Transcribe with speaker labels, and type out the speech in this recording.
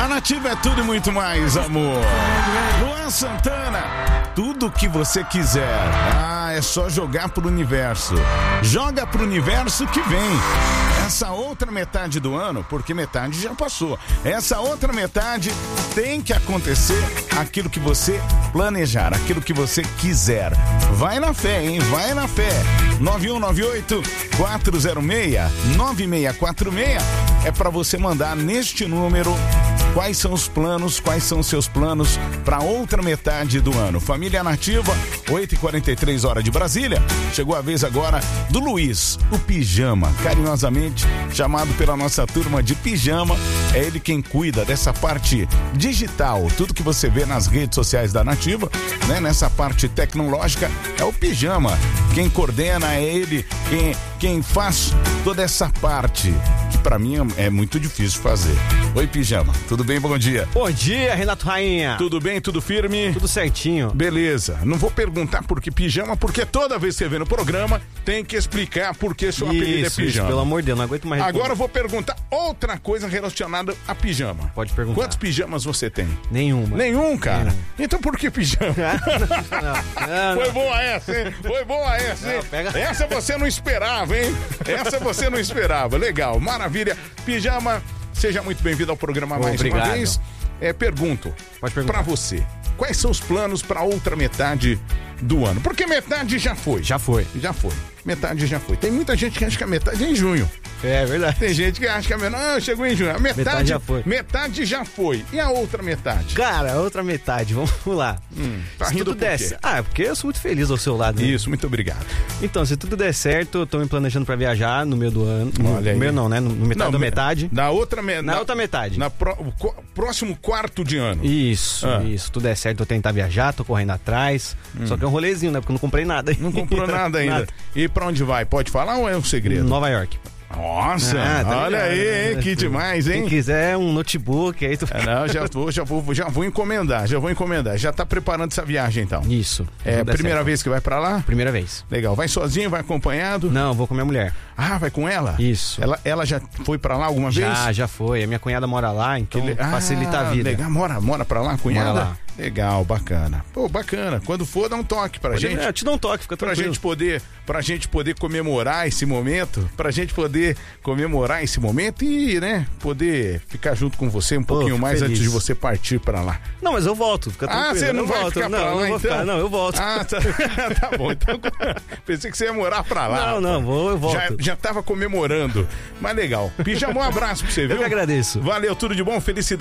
Speaker 1: A Nativa é tudo e muito mais, amor. Luan Santana, tudo que você quiser. É só jogar pro universo. Joga pro universo que vem. Essa outra metade do ano, porque metade já passou. Essa outra metade tem que acontecer aquilo que você planejar, aquilo que você quiser. Vai na fé, hein? Vai na fé. 9198-406-9646 é para você mandar neste número quais são os planos, quais são os seus planos para outra metade do ano. Família Nativa, 8h43 hora de Brasília. Chegou a vez agora do Luiz, o Pijama, carinhosamente chamado pela nossa turma de Pijama. É ele quem cuida dessa parte digital, tudo que você vê nas redes sociais da Nativa, né? Nessa parte tecnológica é o Pijama. Quem coordena é ele, quem faz toda essa parte, que pra mim é muito difícil fazer. Oi, Pijama, tudo bem? Bom dia.
Speaker 2: Bom dia, Renato Rainha.
Speaker 1: Tudo bem? Tudo firme?
Speaker 2: Tudo certinho.
Speaker 1: Beleza. Não vou perguntar por que Pijama, porque toda vez que você vê no programa, tem que explicar por que seu apelido é Pijama.
Speaker 2: Pelo amor de Deus, não aguento mais.
Speaker 1: Agora eu vou perguntar outra coisa relacionada a pijama.
Speaker 2: Pode perguntar.
Speaker 1: Quantos pijamas você tem?
Speaker 2: Nenhuma.
Speaker 1: Nenhum, cara? Nenhum. Então por que pijama?
Speaker 2: Não.
Speaker 1: Foi boa essa, hein? Foi boa essa, hein? Essa você não esperava, hein? Essa você não esperava. Legal, maravilha. Pijama, seja muito bem-vindo ao programa mais
Speaker 2: Obrigado.
Speaker 1: uma vez. Pergunto pra você, quais são os planos pra outra metade do ano? Porque metade já foi.
Speaker 2: Já foi.
Speaker 1: Metade já foi. Tem muita gente que acha que a metade é em junho.
Speaker 2: É verdade.
Speaker 1: Tem gente que acha que chegou em junho. A metade
Speaker 2: já foi.
Speaker 1: Metade já foi. E a outra metade?
Speaker 2: Cara, a outra metade, vamos lá.
Speaker 1: Tá
Speaker 2: se
Speaker 1: rindo
Speaker 2: tudo
Speaker 1: por
Speaker 2: der
Speaker 1: quê?
Speaker 2: porque eu sou muito feliz ao seu lado. Né?
Speaker 1: Isso, muito obrigado.
Speaker 2: Então, se tudo der certo, eu tô me planejando pra viajar no meio do ano.
Speaker 1: Olha aí.
Speaker 2: No meio não, né? No metade da metade.
Speaker 1: Na outra
Speaker 2: metade.
Speaker 1: Próximo quarto de ano.
Speaker 2: Isso. Se tudo der certo, eu tentar viajar, tô correndo atrás. Só que é um rolezinho, né? Porque eu não comprei nada.
Speaker 1: Não comprou nada ainda.
Speaker 2: Nada.
Speaker 1: E pra onde vai? Pode falar ou é um segredo?
Speaker 2: Nova York.
Speaker 1: Nossa, olha
Speaker 2: ligado,
Speaker 1: aí, hein? Que demais, hein?
Speaker 2: Quem quiser um notebook, aí tu...
Speaker 1: Não, já vou encomendar. Já tá preparando essa viagem, então.
Speaker 2: Isso.
Speaker 1: É a primeira vez que vai pra lá?
Speaker 2: Primeira vez.
Speaker 1: Legal. Vai sozinho, vai acompanhado?
Speaker 2: Não, vou com minha mulher.
Speaker 1: Ah, vai com ela?
Speaker 2: Isso.
Speaker 1: Ela já foi pra lá alguma vez?
Speaker 2: Já foi. A minha cunhada mora lá, então facilita a vida.
Speaker 1: Legal. Mora pra lá, cunhada?
Speaker 2: Mora lá.
Speaker 1: Legal, bacana. Pô, bacana. Quando for, dá um toque pra gente.
Speaker 2: Eu te dou um toque, fica tranquilo.
Speaker 1: Pra gente poder comemorar esse momento, e, né, poder ficar junto com você um pouquinho mais
Speaker 2: feliz.
Speaker 1: antes de você partir pra lá.
Speaker 2: Não, mas eu volto, fica tranquilo.
Speaker 1: Você não vai ficar pra lá, então?
Speaker 2: Não, eu volto.
Speaker 1: Tá bom. Então, pensei que você ia morar pra lá.
Speaker 2: Não, eu volto.
Speaker 1: Já tava comemorando. Mas legal. Pijama, um abraço pra você, viu?
Speaker 2: Eu que agradeço.
Speaker 1: Valeu, tudo de bom, felicidade.